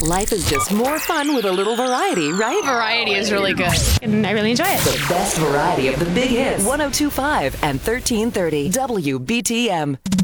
Life is just more fun with a little variety, right? Variety is really good. And I really enjoy it. The best variety of the big hits. 102.5 and 1330 WBTM.